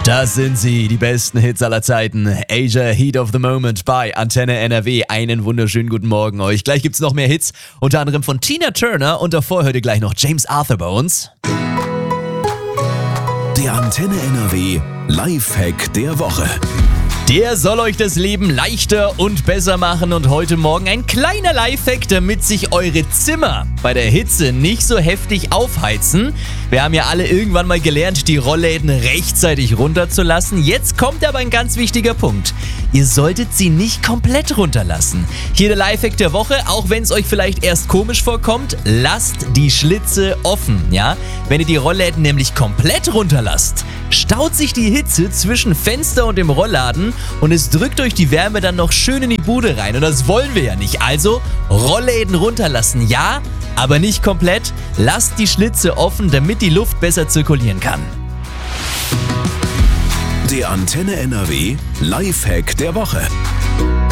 Das sind sie, die besten Hits aller Zeiten. Asia, Heat of the Moment bei Antenne NRW. Einen wunderschönen guten Morgen euch. Gleich gibt's noch mehr Hits, unter anderem von Tina Turner und davor hört ihr gleich noch James Arthur bei uns. Der Antenne NRW Lifehack der Woche. Der soll euch das Leben leichter und besser machen und heute Morgen ein kleiner Lifehack, damit sich eure Zimmer bei der Hitze nicht so heftig aufheizen. Wir haben ja alle irgendwann mal gelernt, die Rollläden rechtzeitig runterzulassen. Jetzt kommt aber ein ganz wichtiger Punkt. Ihr solltet sie nicht komplett runterlassen. Hier der Lifehack der Woche, auch wenn es euch vielleicht erst komisch vorkommt, lasst die Schlitze offen, ja? Wenn ihr die Rollläden nämlich komplett runterlasst, staut sich die Hitze zwischen Fenster und dem Rollladen und es drückt euch die Wärme dann noch schön in die Bude rein und das wollen wir ja nicht. Also Rollläden runterlassen, ja, aber nicht komplett. Lasst die Schlitze offen, damit die Luft besser zirkulieren kann. Der Antenne NRW Lifehack der Woche.